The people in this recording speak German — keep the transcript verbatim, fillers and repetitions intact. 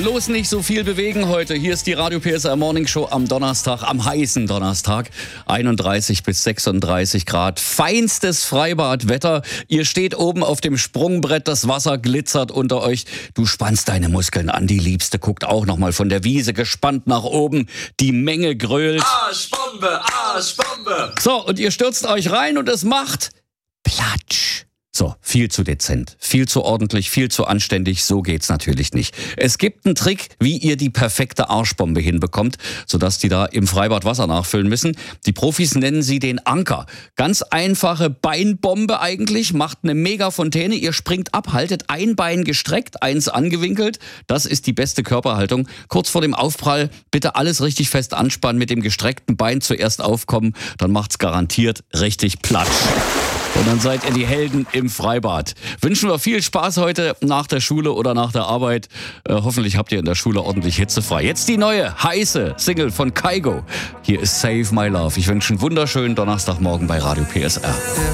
bloß nicht so viel bewegen heute. Hier ist die Radio P S R Morning Show am Donnerstag, am heißen Donnerstag. einunddreißig bis sechsunddreißig Grad. Feinstes Freibadwetter. Ihr steht oben auf dem Sprungbrett, das Wasser glitzert unter euch. Du spannst deine Muskeln an. Die Liebste guckt auch nochmal von der Wiese gespannt nach oben. Die Menge grölt. Arschbombe, Arschbombe. So, und ihr stürzt euch rein und es macht Platsch. So, viel zu dezent, viel zu ordentlich, viel zu anständig, so geht's natürlich nicht. Es gibt einen Trick, wie ihr die perfekte Arschbombe hinbekommt, sodass die da im Freibad Wasser nachfüllen müssen. Die Profis nennen sie den Anker. Ganz einfache Beinbombe eigentlich, macht eine Mega-Fontäne, ihr springt ab, haltet ein Bein gestreckt, eins angewinkelt. Das ist die beste Körperhaltung. Kurz vor dem Aufprall bitte alles richtig fest anspannen, mit dem gestreckten Bein zuerst aufkommen, dann macht's garantiert richtig Platsch. Und dann seid ihr die Helden im Freibad. Wünschen wir viel Spaß heute nach der Schule oder nach der Arbeit. Äh, hoffentlich habt ihr in der Schule ordentlich hitzefrei. Jetzt die neue, heiße Single von Kygo. Hier ist Save My Love. Ich wünsche einen wunderschönen Donnerstagmorgen bei Radio P S R.